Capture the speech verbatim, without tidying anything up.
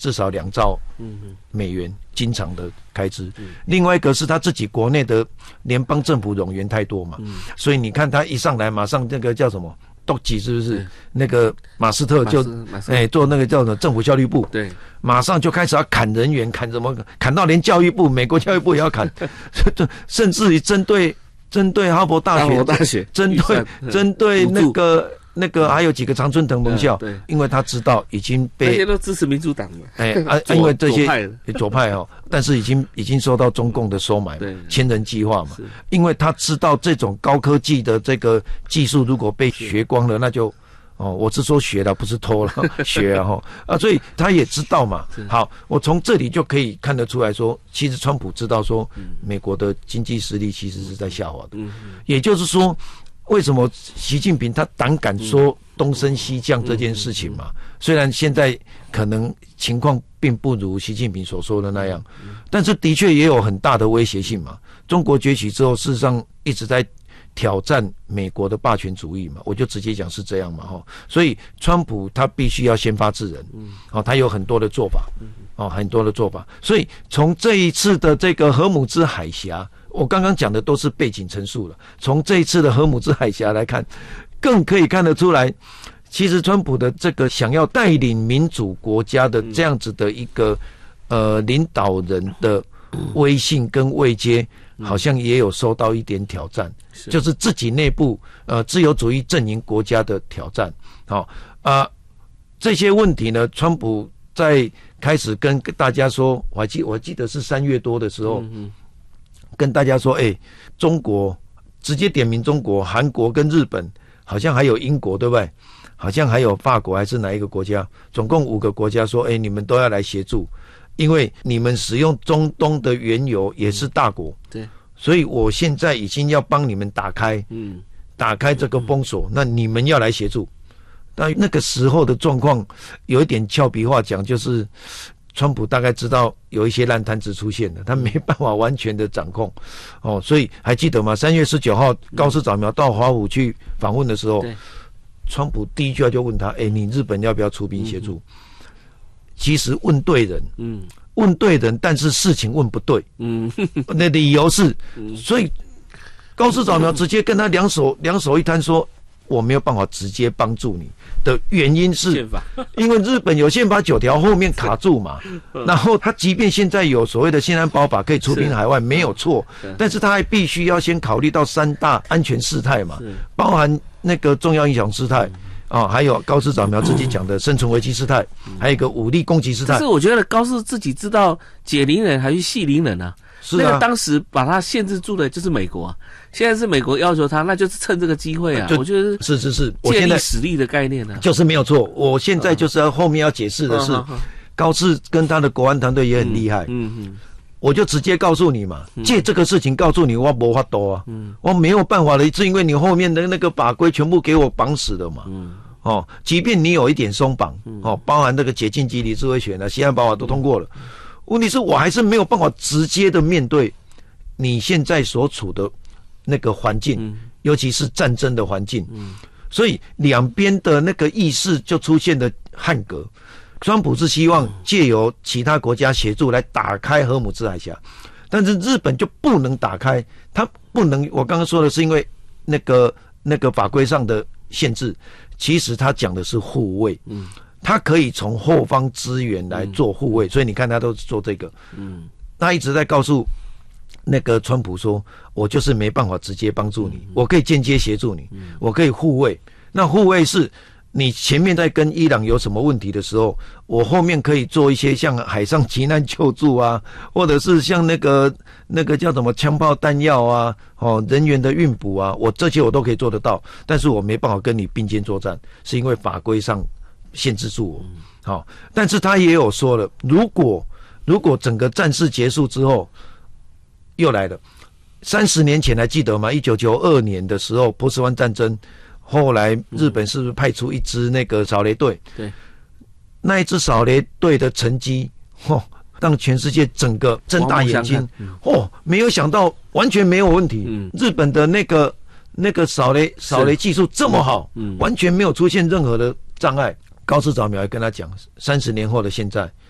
至少两兆美元经常的开支，另外一个是他自己国内的联邦政府冗员太多嘛，所以你看他一上来马上那个叫什么斗鸡是不是？那个马斯特就哎做那个叫什么政府效率部，对，马上就开始要砍人员，砍什么？砍到连教育部，美国教育部也要砍，甚至于针对针对哈佛大学，哈佛大学针对针对那个。那个还有几个常春藤盟校，嗯、因为他知道已经被那些都支持民主党嘛， 哎啊，因为这些左派哦，但是已经已经受到中共的收买嘛，千人计划嘛，因为他知道这种高科技的这个技术如果被学光了，那就哦，我是说学了，不是偷了，学啊哈啊，所以他也知道嘛。好，我从这里就可以看得出来说，其实川普知道说，美国的经济实力其实是在下滑的，也就是说。为什么习近平他胆敢说东升西降这件事情嘛？虽然现在可能情况并不如习近平所说的那样，但是的确也有很大的威胁性嘛。中国崛起之后，事实上一直在挑战美国的霸权主义嘛，我就直接讲是这样嘛哈。所以川普他必须要先发制人，哦，他有很多的做法，哦，很多的做法。所以从这一次的这个荷姆兹海峡。我刚刚讲的都是背景陈述了。从这一次的荷姆兹海峡来看，更可以看得出来，其实川普的这个想要带领民主国家的这样子的一个呃领导人的威信跟位阶，好像也有受到一点挑战，就是自己内部呃自由主义阵营国家的挑战。好啊、呃，这些问题呢，川普在开始跟大家说，我还记我记得是三月多的时候。嗯嗯跟大家说，哎、欸，中国直接点名中国、韩国跟日本，好像还有英国，对不对？好像还有法国还是哪一个国家？总共五个国家说，哎、欸，你们都要来协助，因为你们使用中东的原油也是大国，对，所以我现在已经要帮你们打开，嗯，打开这个封锁，那你们要来协助。但那个时候的状况，有一点俏皮话讲，就是。川普大概知道有一些烂摊子出现了，他没办法完全的掌控，哦，所以还记得吗？三月十九号高市早苗到华府去访问的时候，川普第一句话就问他：“哎、欸，你日本要不要出兵协助？”嗯、其实问对人，嗯，问对人，但是事情问不对，嗯，那理由是，所以高市早苗直接跟他两手两手一摊说。我没有办法直接帮助你的原因是，因为日本有宪法九条后面卡住嘛，然后他即便现在有所谓的宪安保法可以出兵海外，没有错，但是他还必须要先考虑到三大安全事态嘛，包含那个重要影响事态啊，还有高市早苗自己讲的生存危机事态，还有一个武力攻击事态。 可是我觉得高市自己知道解铃人还是系铃人啊。是啊，那个当时把他限制住的就是美国、啊，现在是美国要求他，那就是趁这个机会啊。我觉得是是是， 建立实力的概念呢、啊， 就是没有错。我现在就是要后面要解释的是，嗯、高市跟他的国安团队也很厉害。嗯嗯，我就直接告诉你嘛，借这个事情告诉你，我没法度啊，嗯、我没有办法的，是因为你后面的那个法规全部给我绑死了嘛。嗯。哦，即便你有一点松绑，哦，包含这个解禁及理智慧权啊、西安保法都通过了。问题是我还是没有办法直接的面对你现在所处的那个环境，嗯、尤其是战争的环境，嗯、所以两边的那个意识就出现了汉格。川普是希望借由其他国家协助来打开荷姆兹海峡，但是日本就不能打开，它不能。我刚刚说的是因为那个那个法规上的限制，其实他讲的是护卫。嗯。他可以从后方支援来做护卫，嗯、所以你看他都是做这个。嗯，他一直在告诉那个川普说：“我就是没办法直接帮助你，嗯、我可以间接协助你，嗯、我可以护卫。那护卫是你前面在跟伊朗有什么问题的时候，我后面可以做一些像海上急难救助啊，或者是像那个那个叫什么枪炮弹药啊，哦人员的运补啊，我这些我都可以做得到。但是我没办法跟你并肩作战，是因为法规上。”限制住我，好、哦，但是他也有说了，如果如果整个战事结束之后，又来了，三十年前还记得吗？一九九二年的时候，波斯湾战争，后来日本是不是派出一支那个扫雷队？对，那一支扫雷队的成绩，哦，让全世界整个睁大眼睛，哦，没有想到完全没有问题，嗯、日本的那个那个扫雷扫雷技术这么好，嗯、完全没有出现任何的障碍。高市早苗也跟他讲，三十年后的现在，